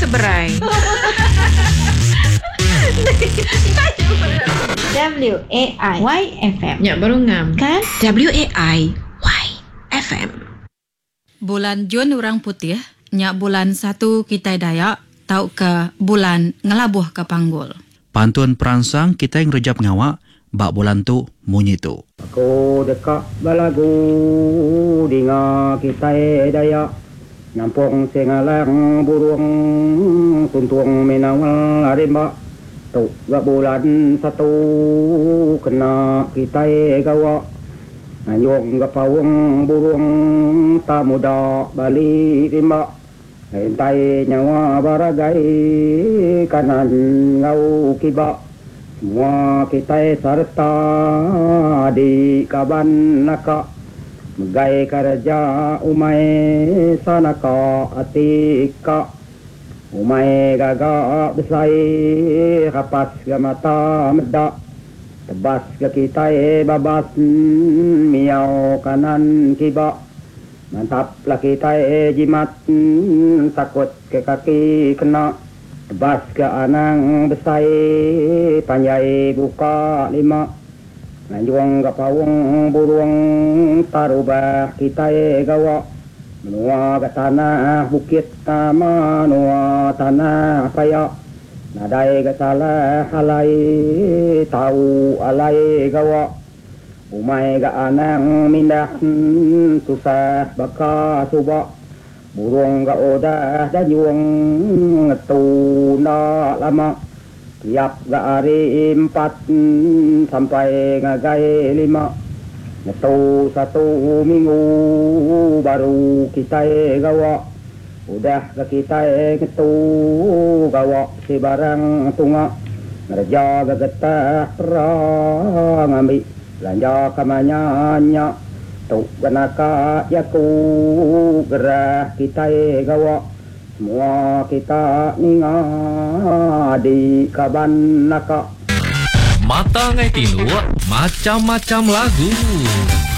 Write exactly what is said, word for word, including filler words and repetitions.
berai. W A I Y F M. Nyak baru ngam. Kan? W A I Y F M. Bulan Jun orang putih, nyak bulan satu kita Dayak, tau ke bulan ngelabuh ke panggul. Pantun perangsang kita yang rejap ngawak, bak bulan tu munyi tu. Aku dekat balagu dinga kita Dayak, nampung sengalang burung tuntung menawal arimba. Tu gak bulan satu kena kita gawa, Ayong gak pawang burung tak muda balik rimba. Entay nyawa baragai kanan ngau kiba. Semua kita serta di kaban naka. Megai kerja umay sanaka atika. Umay gagak besai kapas ke mata medak. Tebas ke kita babas miau kanan kiba. Mantaplah kita jimat takut ke kaki kena. Tebas ke anang besai panjai buka lima. Nanjuang ke pawang burung tarubah kita gawa. Menua ke tanah bukit nama nua tanah paya. Nadai ke salah alai tahu alai gawa. Umay ke anang mindah susah baka suba. Burung ke odah danyuang ngetuna lama. Tiap ke hari empat sampai ngagai lima. Ngetu satu minggu baru kita gawa. Udah ke kita ngetu gawa si barang tunga. Ngerja ke getah perang ambil belanja kamanyanya. Tu kenaka yaku gerah kita gawa. Semua kita ninga di kaban naka. Mata ngai tinu macam-macam lagu.